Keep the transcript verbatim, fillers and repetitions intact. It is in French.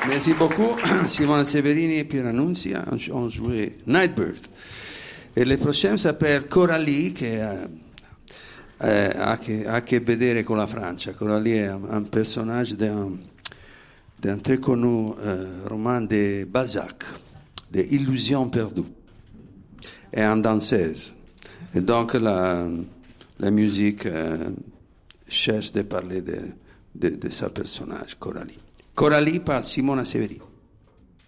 Merci beaucoup. Simona Severini et Pierre Annunzia ont joué Nightbird. Et le prochain s'appelle Coralie, che ha, eh, ha, che, ha che vedere con la Francia. Coralie è un, un personnage d'un, d'un très connu euh, roman de Balzac, de Illusions perdues. Et en danseuse. Et donc la, la musique euh, cherche de parler de, de, de ce personnage, Coralie. Coralie par Simona Severini.